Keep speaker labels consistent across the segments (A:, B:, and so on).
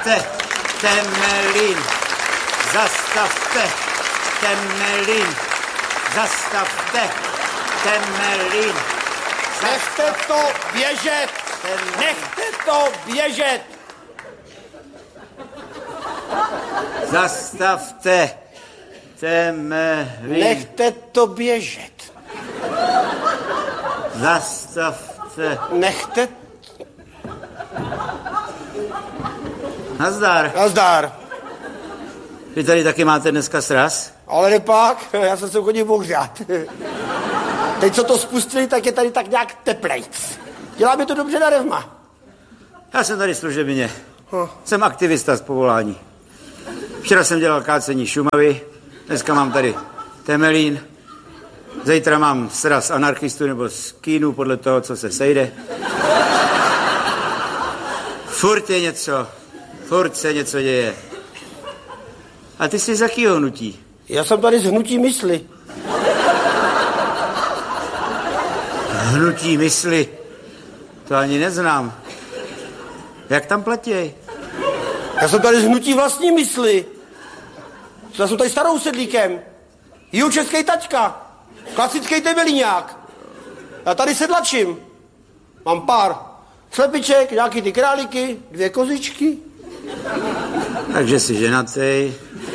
A: Zastavte Temelín. Zastavte Temelín. Zastavte Temelín.
B: Nechte to běžet! Nechte to běžet!
A: Zastavte Temelín.
B: Nechte to běžet.
A: Zastavte.
B: Nechte...
A: Nazdar.
B: Nazdar.
A: Vy tady taky máte dneska sraz?
B: Ale nepak, já jsem se chodil ohřát. Teď, co to spustili, tak je tady tak nějak teplejc. Dělá mi to dobře na revma.
A: Já jsem tady služebně. Jsem aktivista z povolání. Včera jsem dělal kácení Šumavy, dneska mám tady Temelín. Zítra mám sraz anarchistů nebo z kínu, podle toho, co se sejde. Furt je něco. Furt se něco děje. A ty jsi z jakýho hnutí?
B: Já jsem tady z hnutí mysli.
A: Hnutí mysli? To ani neznám. Jak tam platí?
B: Já jsem tady z hnutí vlastní mysli. Já jsem tady starou sedlíkem. Jihočeský taťka. Klasický Temelíňák. Já tady sedlačím. Mám pár slepiček, nějaký ty králíky, 2 kozičky.
A: Takže jsi ženatý.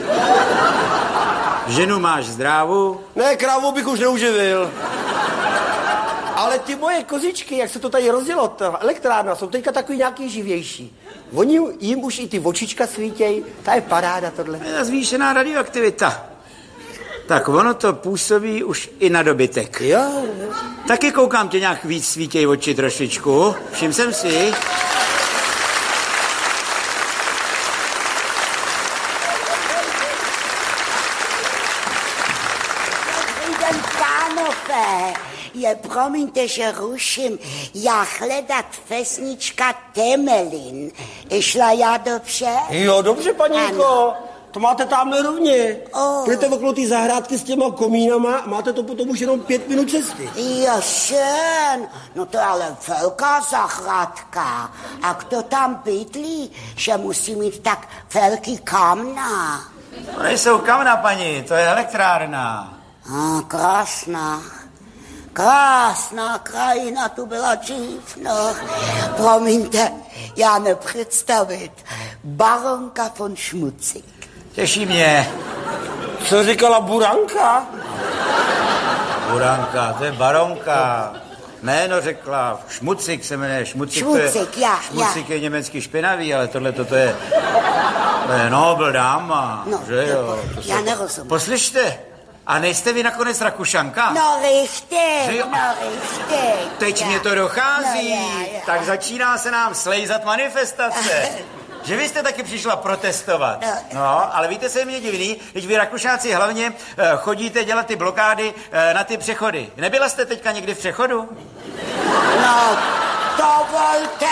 A: Ženu máš zdrávou?
B: Ne, krávu bych už neuživil. Ale ty moje kozičky, jak se to tady rozdělo, ta elektrárna, jsou teďka takový nějaký živější. Oni jim už i ty očička svítěj, ta je paráda tohle.
A: Je zvýšená radioaktivita. Tak ono to působí už i na dobytek.
B: Jo.
A: Taky koukám tě nějak víc svítěj oči trošičku. Všim jsem si.
C: Promiňte, že ruším. Já hledat vesnička Temelín. Šla já dobře?
B: Jo, dobře, paníko. To máte tamhle rovně. Půjdete okolo té zahrádky s těma komínama a máte to potom už jenom 5 minut cesty.
C: Jo, šen. No to je ale velká zahrádka. A kdo tam bydlí, že musí mít tak velký kamna?
A: To nejsou kamna, paní, to je elektrárna.
C: Krásná. Krásná krajina tu byla dřív, no. Promiňte, já nepředstavit. Baronka von Schmutzig.
A: Těší mě.
B: Co říkala Buranka?
A: Buranka, to je baronka. Jméno řekla, Schmutzig se jmenuje.
C: Schmutzig, já.
A: Schmutzig je německy špinavý, ale tohle to je Nobel dáma.
C: No,
A: že jo?
C: Já nerozumím.
A: Poslyšte, a nejste vy nakonec Rakušanka?
C: No richtig,
A: Teď mě to dochází, tak začíná se nám slejzat manifestace. Že vy jste taky přišla protestovat. No, ale víte, co je mě divný? Teď vy Rakušáci hlavně chodíte dělat ty blokády na ty přechody. Nebyla jste teďka někdy v přechodu?
C: No, dovolte.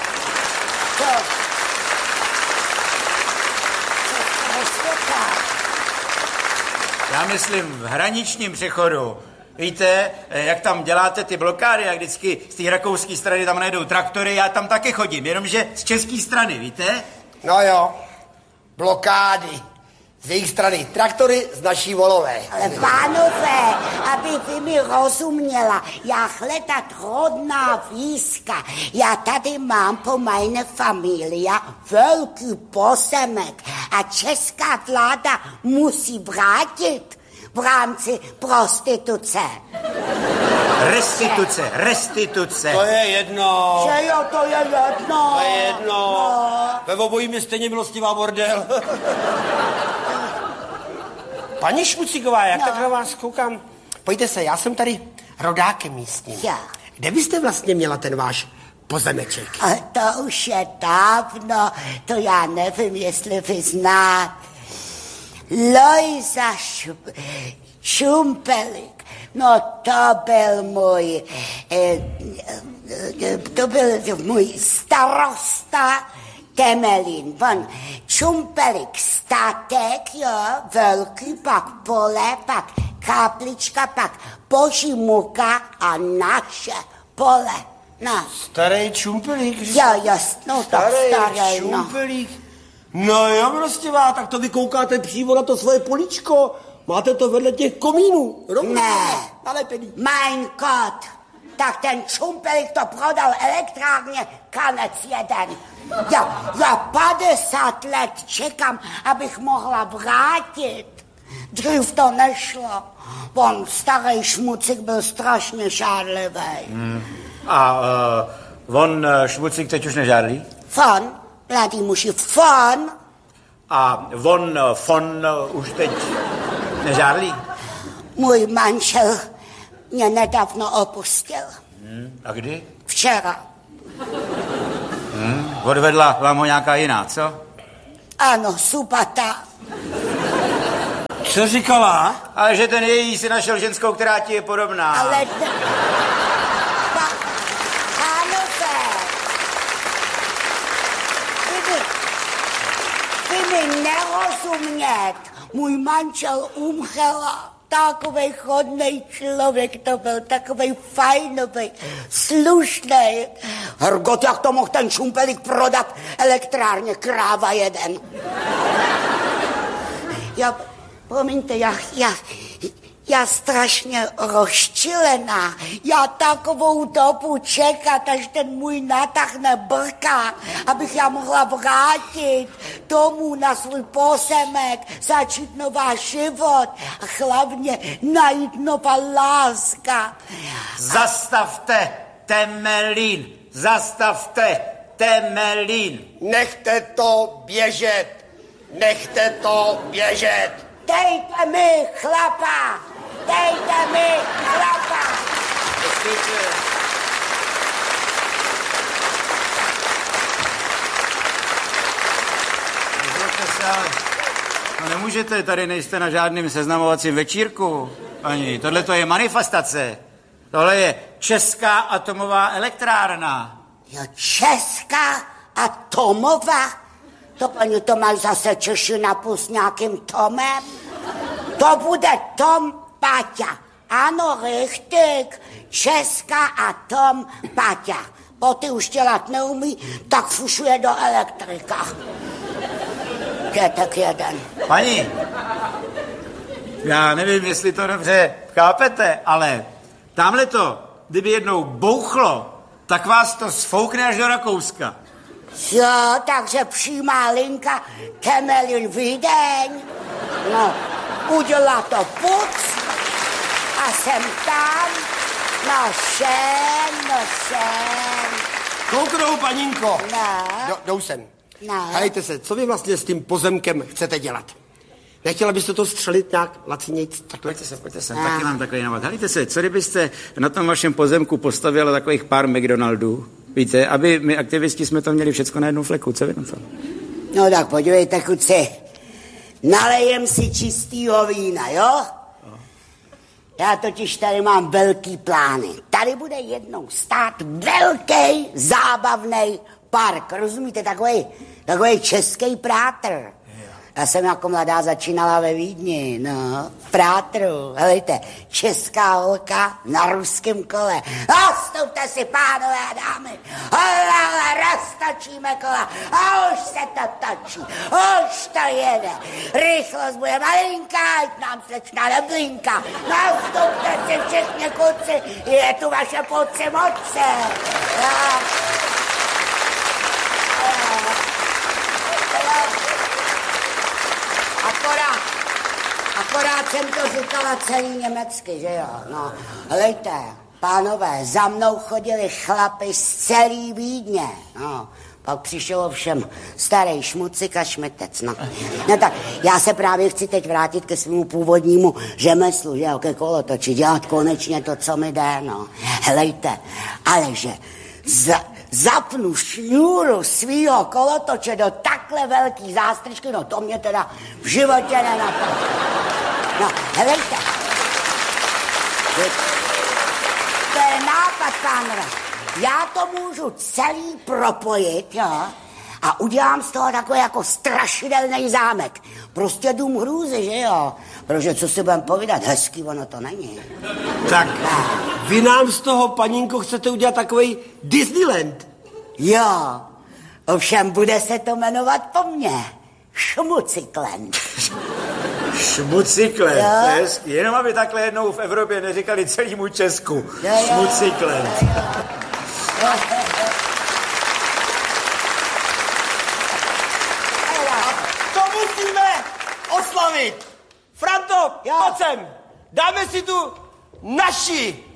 A: Já myslím v hraničním přechodu. Víte, jak tam děláte ty blokády a vždycky z té rakouské strany tam najdou traktory, já tam taky chodím, jenomže z české strany, víte?
B: No jo, blokády. Z jejich strany traktory, z naší volové.
C: Ale pánové, aby vy mi rozuměla, já hledat rodná výzka. Já tady mám po mé familii velký pozemek a česká vláda musí vrátit v rámci prostituce.
A: Restituce.
B: To je jedno.
C: Že jo, to je jedno.
B: To je jedno.
C: No.
B: Ve obojím je stejně milostivá bordel. Paní Šmucigová, jak tak na vás koukám. Pojďte se, já jsem tady rodákem místním.
C: Já.
B: Kde byste vlastně měla ten váš pozemeček?
C: A to už je dávno, to já nevím, jestli vy znáte. Lojza Šumpelik, no to byl můj starosta Temelín. On Šumpelik statek, jo, velký, pak pole, pak kaplička, pak Boží muka a naše pole. No.
B: Starý Šumpelík?
C: Jo, no tak starý,
B: Šumpelík. No jo, prostě tak to vy koukáte přímo na to svoje políčko. Máte to vedle těch komínů.
C: Ne.
B: Nalepený.
C: Mein Gott, tak ten čumpelik to prodal elektrárně, kanec jeden. Já 50 let čekám, abych mohla vrátit. Dřív to nešlo. On, starý šmucik, byl strašně žádlivý.
A: A on šmucik teď už nežádlí?
C: Fon, mladý muži, fon.
A: A on už teď nežádlí?
C: Můj manžel mě nedávno opustil.
A: A kdy?
C: Včera.
A: Odvedla vám ho nějaká jiná, co? Ano,
C: supata.
B: Co říkala?
A: Ale že ten její si našel ženskou, která ti je podobná.
C: Ale... Pánové, vy mi nerozumět. Můj manžel umřel. Takovej chodnej člověk to byl, takovej fajnovej, slušnej. Hrgot, jak to mohl ten šumpelik prodat elektrárně, kráva jeden. Promiňte, já strašně rozčilená. Já takovou dobu čekat, až ten můj natáhne brka, abych já mohla vrátit domů na svůj pozemek, začít nová život a hlavně najít nová láska.
A: Zastavte Temelín! Zastavte Temelín!
B: Nechte to běžet! Nechte to běžet!
C: Dejte mi chlapa! Dejte mi chlapa!
A: No nemůžete, tady nejste na žádném seznamovacím večírku, paní. Tohle to je manifestace. Tohle je Česká atomová elektrárna.
C: Jo, Česká atomová? To, paní, to máš zase Češi napůl s nějakým Tomem? To bude Tom Paťa. Ano, richtig. Česká atom Paťa. Boty už dělat neumí, tak fušuje do elektrika. Je tak jeden.
A: Paní, já nevím, jestli to dobře chápete, ale tamhle to, kdyby jednou bouchlo, tak vás to sfoukne až do Rakouska.
C: Jo, takže přímá linka Temelín Vídeň. No, udělá to puc a jsem tam. No šen.
B: Kouknou, paninko.
C: No.
B: Jdou sem.
C: No.
B: Hejte se, co vy vlastně s tím pozemkem chcete dělat? Nechtěla byste to střelit nějak lacinějc?
A: Pojďte sem, taky mám takový návod. Helejte se, co kdybyste na tom vašem pozemku postavila takových pár McDonaldů? Víte, aby my aktivisti jsme to měli všecko na jednu fleku, co vy na to?
C: No tak podívejte, kuci, nalejem si čistýho vína, jo? Já totiž tady mám velký plány. Tady bude jednou stát velký zábavný park, rozumíte, takový český prátr. Já jsem jako mladá začínala ve Vídni, no, v Prátru, helejte, česká holka na ruském kole. Nastupte si, pánové a dámy, ale roztočíme kola a už se to točí, už to jede. Rychlost bude malinká, ať nám slečna neblinká. Nastupte si všichni kluci, je tu vaše půlci moce. Akorát jsem to říkala celý německy, že jo, no. Helejte, pánové, za mnou chodili chlapy z celý Vídně, no. Pak přišel ovšem starý šmucik a šmetec, no. No tak, já se právě chci teď vrátit ke svému původnímu řemeslu, že jo, ke kolotoči, dělat konečně to, co mi jde, no. Helejte, ale že zapnu šňůru svýho kolotoče do takhle velký zástřičky, no to mě teda v životě nenapadlo. No, helejte. To je nápad, pánové. Já to můžu celý propojit, jo, a udělám z toho takový jako strašidelný zámek. Prostě dům hrůzy, že jo? Protože co si budem povídat, hezký ono to není.
B: Tak vy nám z toho, paninko, chcete udělat takový Disneyland.
C: Jo, ovšem bude se to jmenovat po mně. Šmucyklen.
A: Šmucyklen, to je hezký. Jenom aby takhle jednou v Evropě neříkali celému Česku. Šmucyklen.
B: To musíme oslavit. Franto, pojď sem. Dáme si tu naši